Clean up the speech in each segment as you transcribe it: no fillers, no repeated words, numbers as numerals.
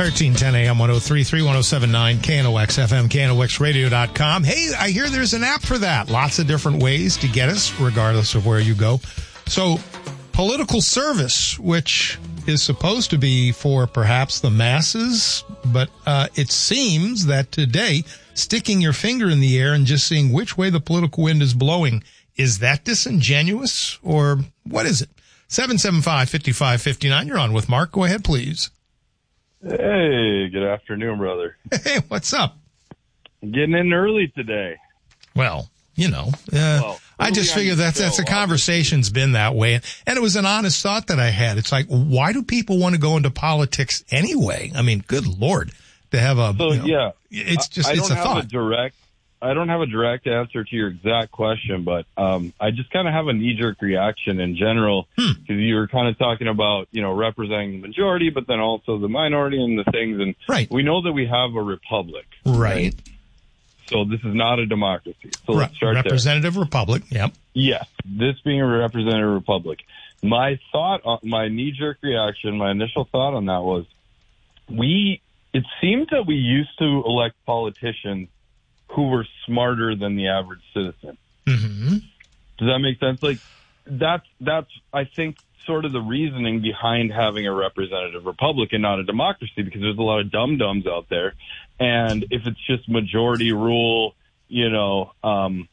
1310 AM 103.3 1079 KNOX FM, KNOXradio.com. Hey, I hear there's an app for that. Lots of different ways to get us, regardless of where you go. So, political service, which is supposed to be for perhaps the masses, but it seems that today, sticking your finger in the air and just seeing which way the political wind is blowing, is that disingenuous, or what is it? 775-5559, you're on with Mark. Go ahead, please. Hey, good afternoon, brother. Hey, what's up? Getting in early today. Well, I just figure that's a conversation's been that way. And it was an honest thought that I had. It's like, why do people want to go into politics anyway? I mean, good Lord, to have a, it's just, it's a thought. I don't have a direct answer to your exact question, but I just kind of have a knee-jerk reaction in general, because you were kind of talking about, representing the majority, but then also the minority and the things. And we know that we have a republic. Right. So this is not a democracy. So let's start Representative there. Republic, yep. Yes, this being a representative republic. My thought, my knee-jerk reaction, my initial thought on that was, it seemed that we used to elect politicians who were smarter than the average citizen. Mm-hmm. Does that make sense? Like, that's I think, sort of the reasoning behind having a representative republic and not a democracy, because there's a lot of dum-dums out there. And if it's just majority rule, then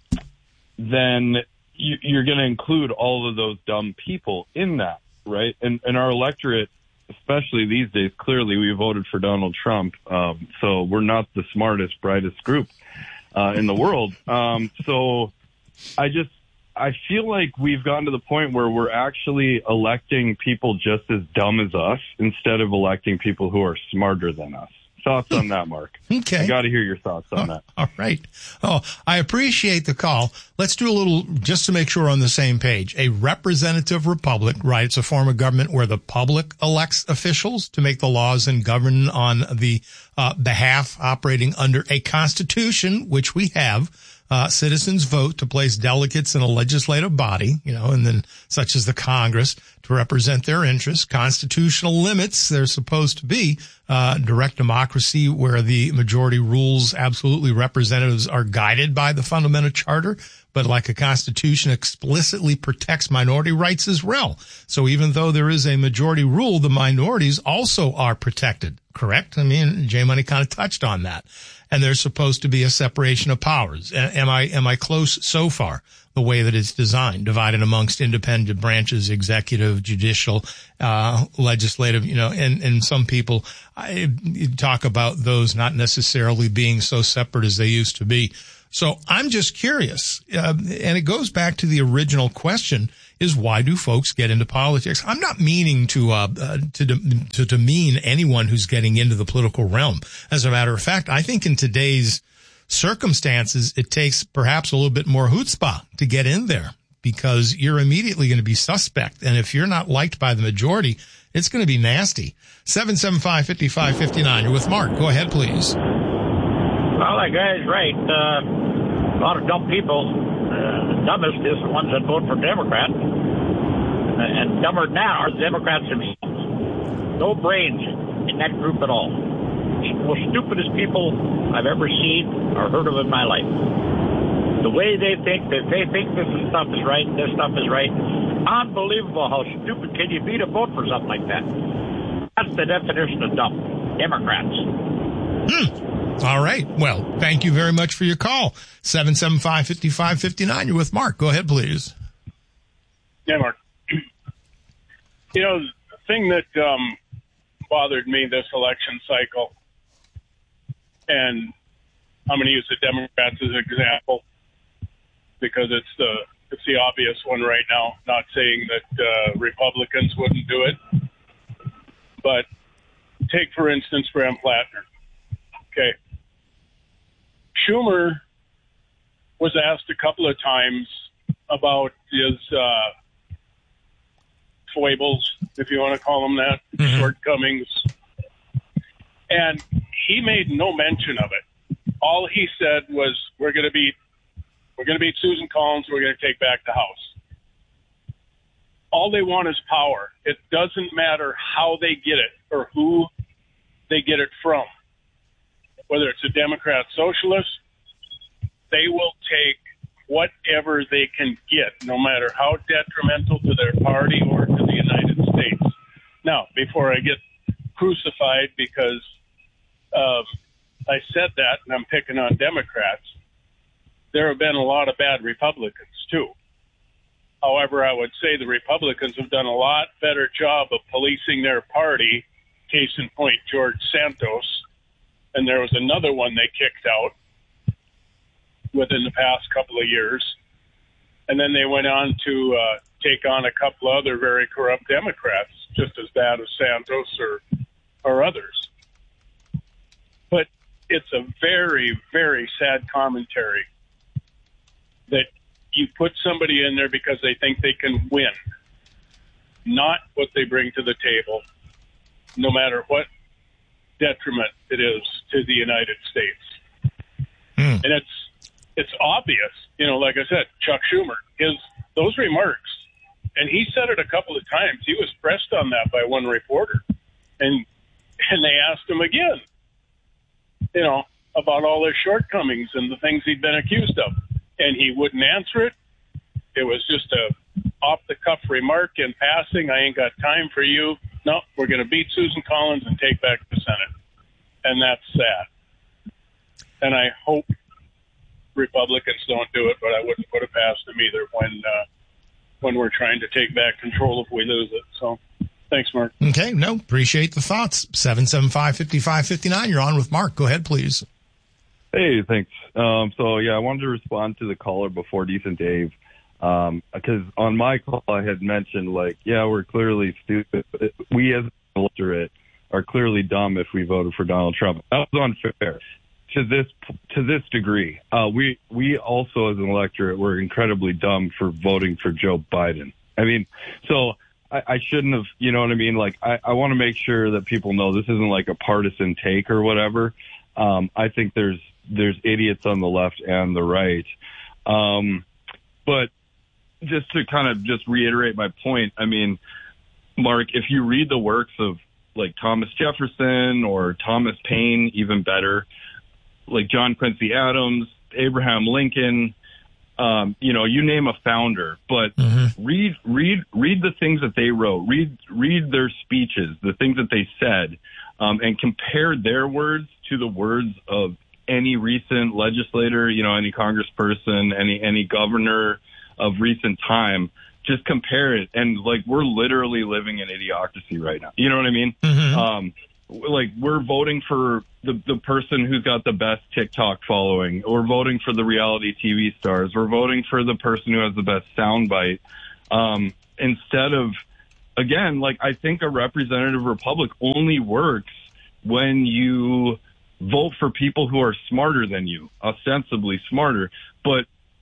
you're going to include all of those dumb people in that, right? And our electorate, especially these days, clearly we voted for Donald Trump. So we're not the smartest, brightest group in the world. So I feel like we've gotten to the point where we're actually electing people just as dumb as us instead of electing people who are smarter than us. Thoughts on that, Mark? Okay. I got to hear your thoughts on that. All right. Oh, I appreciate the call. Let's do a little, just to make sure we're on the same page. A representative republic, right? It's a form of government where the public elects officials to make the laws and govern on the behalf, operating under a constitution, which we have. Citizens vote to place delegates in a legislative body, and then such as the Congress to represent their interests. Constitutional limits, there's supposed to be direct democracy where the majority rules absolutely. Representatives are guided by the fundamental charter, but like a constitution explicitly protects minority rights as well. So even though there is a majority rule, the minorities also are protected, correct? I mean, J Money kind of touched on that. And there's supposed to be a separation of powers. Am I close so far? The way that it's designed, divided amongst independent branches, executive, judicial, legislative, and some people talk about those not necessarily being so separate as they used to be. So I'm just curious, and it goes back to the original question, is why do folks get into politics? I'm not meaning to demean anyone who's getting into the political realm. As a matter of fact, I think in today's circumstances, it takes perhaps a little bit more chutzpah to get in there, because you're immediately going to be suspect. And if you're not liked by the majority, it's going to be nasty. 775-5559. You're with Mark. Go ahead, please. Well, that guy's right. A lot of dumb people. The dumbest is the ones that vote for Democrat. And dumber than that are the Democrats themselves. No brains in that group at all. The most stupidest people I've ever seen or heard of in my life. The way they think this stuff is right, this stuff is right. Unbelievable how stupid can you be to vote for something like that. That's the definition of dumb. Democrats. All right. Well, thank you very much for your call. 775-5559. You're with Mark. Go ahead, please. Yeah, Mark. The thing that bothered me this election cycle, and I'm going to use the Democrats as an example because it's the obvious one right now, not saying that Republicans wouldn't do it. But take, for instance, Graham Plattner. Okay. Schumer was asked a couple of times about his foibles, if you want to call them that, shortcomings. And he made no mention of it. All he said was, we're going to beat Susan Collins, we're going to take back the House. All they want is power. It doesn't matter how they get it or who they get it from. Whether it's a Democrat socialist, they will take whatever they can get, no matter how detrimental to their party or to the United States. Now, before I get crucified because I said that and I'm picking on Democrats, there have been a lot of bad Republicans, too. However, I would say the Republicans have done a lot better job of policing their party, case in point, George Santos, and there was another one they kicked out within the past couple of years. And then they went on to take on a couple other very corrupt Democrats, just as bad as Santos or others. But it's a very, very sad commentary that you put somebody in there because they think they can win, not what they bring to the table, no matter what detriment it is to the United States. And it's obvious, like I said, Chuck Schumer, those remarks, and he said it a couple of times. He was pressed on that by one reporter, and they asked him again, about all his shortcomings and the things he'd been accused of, and he wouldn't answer it. It was just a off-the-cuff remark in passing. I ain't got time for you. No, we're going to beat Susan Collins and take back the Senate. And that's sad. And I hope Republicans don't do it, but I wouldn't put it past them either when we're trying to take back control if we lose it. So thanks, Mark. Okay, no, appreciate the thoughts. 775-5559, you're on with Mark. Go ahead, please. Hey, thanks. I wanted to respond to the caller before, Decent Dave, because on my call I had mentioned, we're clearly stupid. We as an electorate are clearly dumb if we voted for Donald Trump. That was unfair to this degree. We also as an electorate were incredibly dumb for voting for Joe Biden. I mean, so I shouldn't have, you know what I mean? I want to make sure that people know this isn't like a partisan take or whatever. I think there's idiots on the left and the right. But just to kind of just reiterate my point, I mean, Mark, if you read the works of like Thomas Jefferson or Thomas Paine, even better, like John Quincy Adams, Abraham Lincoln, you name a founder, but read the things that they wrote, read their speeches, the things that they said, and compare their words to the words of any recent legislator, any congressperson, any governor of recent time. Just compare it. And we're literally living in idiocracy right now. You know what I mean? We're voting for the person who's got the best TikTok following. We're voting for the reality TV stars. We're voting for the person who has the best soundbite. Instead of, again, I think a representative republic only works when you vote for people who are smarter than you, ostensibly smarter. But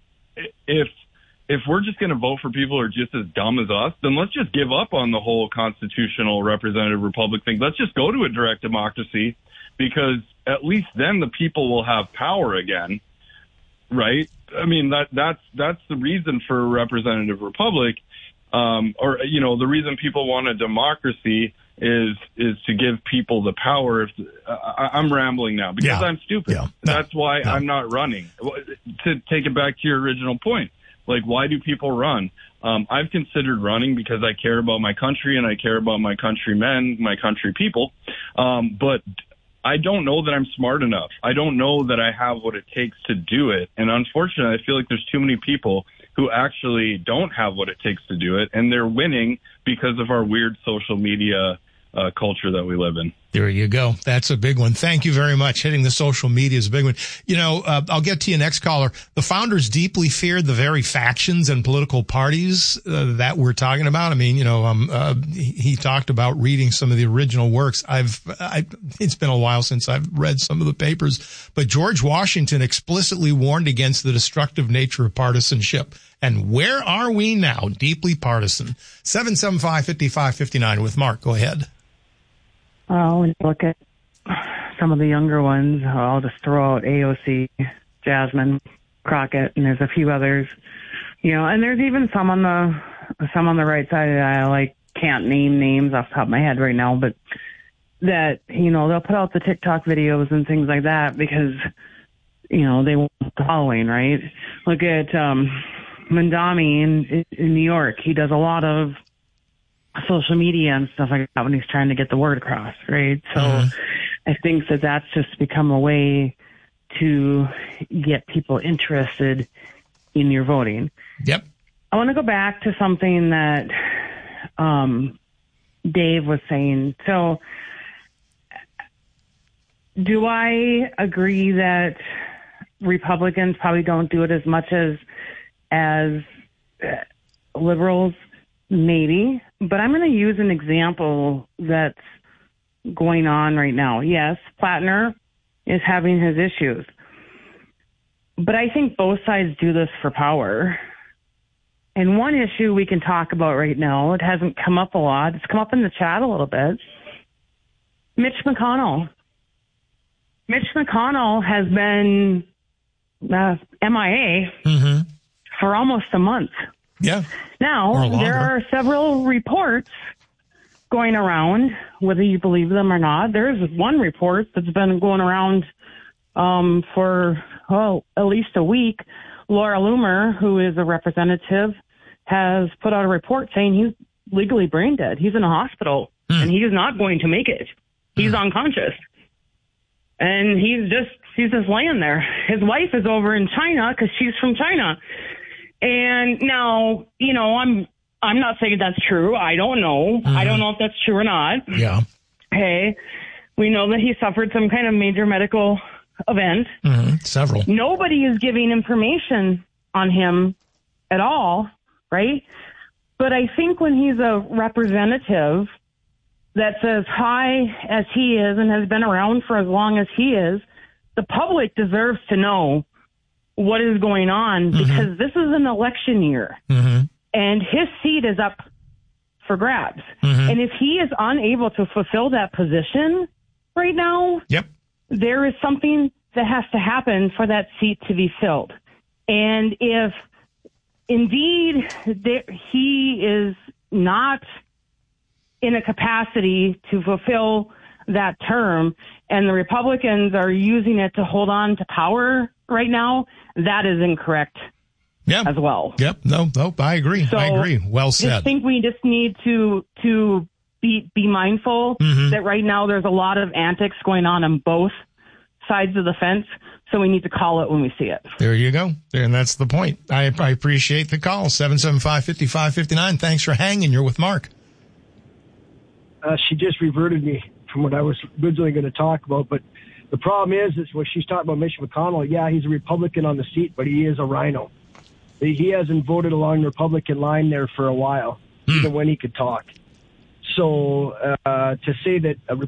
if we're just going to vote for people who are just as dumb as us, then let's just give up on the whole constitutional representative republic thing. Let's just go to a direct democracy, because at least then the people will have power again, right? I mean, that's the reason for a representative republic, the reason people want a democracy is to give people the power. I'm rambling now because I'm stupid. Yeah. That's why I'm not running. To take it back to your original point, why do people run? I've considered running because I care about my country and I care about my countrymen, my country people. But I don't know that I'm smart enough. I don't know that I have what it takes to do it. And unfortunately, I feel like there's too many people who actually don't have what it takes to do it, and they're winning because of our weird social media culture that we live in. There you go. That's a big one. Thank you very much. Hitting the social media is a big one. I'll get to you next caller. The founders deeply feared the very factions and political parties that we're talking about. I mean, he talked about reading some of the original works. It's been a while since I've read some of the papers, but George Washington explicitly warned against the destructive nature of partisanship. And where are we now? Deeply partisan. 775-5559 with Mark. Go ahead. When you look at some of the younger ones, I'll just throw out AOC, Jasmine Crockett, and there's a few others, and there's even some on the right side of the aisle. I can't name names off the top of my head right now, but that, they'll put out the TikTok videos and things like that because, they want the following, right? Look at Mandami in New York. He does a lot of social media and stuff like that when he's trying to get the word across, right? So I think that's just become a way to get people interested in your voting. Yep. I want to go back to something that Dave was saying. So do I agree that Republicans probably don't do it as much as liberals? Maybe. But I'm going to use an example that's going on right now. Yes, Plattner is having his issues. But I think both sides do this for power. And one issue we can talk about right now, it hasn't come up a lot. It's come up in the chat a little bit. Mitch McConnell. Mitch McConnell has been MIA for almost a month. Yeah. Now, there are several reports going around, whether you believe them or not. There's one report that's been going around for at least a week. Laura Loomer, who is a representative, has put out a report saying he's legally brain dead. He's in a hospital, and he is not going to make it. He's unconscious. And he's just laying there. His wife is over in China because she's from China. And now, I'm not saying that's true. I don't know. I don't know if that's true or not. Yeah. Okay. We know that he suffered some kind of major medical event. Several. Nobody is giving information on him at all, right? But I think when he's a representative that's as high as he is and has been around for as long as he is, the public deserves to know what is going on because this is an election year and his seat is up for grabs. And if he is unable to fulfill that position right now, there is something that has to happen for that seat to be filled. And if indeed he is not in a capacity to fulfill that term and the Republicans are using it to hold on to power right now, that is incorrect as well. Yep. No, I agree. So I agree. Well said. I think we just need to be mindful that right now there's a lot of antics going on both sides of the fence. So we need to call it when we see it. There you go. And that's the point. I appreciate the call. 775-5559. Thanks for hanging. You're with Mark. She just reverted me from what I was originally going to talk about. But the problem is when she's talking about Mitch McConnell, yeah, he's a Republican on the seat, but he is a rhino. He hasn't voted along the Republican line there for a while, even when he could talk. So to say that a